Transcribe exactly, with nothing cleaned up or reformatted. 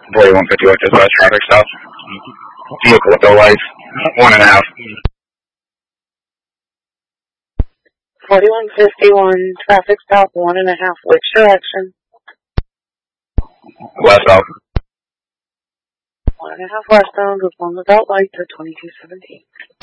forty-one fifty-one dispatch, traffic stop. Vehicle with no lights. One and a half. forty-one fifty-one, traffic stop, one and a half. Which direction? Westbound. One and a half westbound with one without lights at twenty-two seventeen.